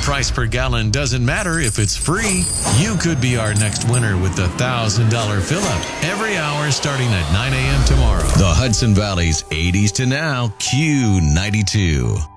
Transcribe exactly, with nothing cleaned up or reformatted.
price per gallon doesn't matter if it's free. You could be our next winner with the one thousand dollars fill-up every hour starting at nine a.m. tomorrow. The Hudson Valley's eighties to now Q ninety-two.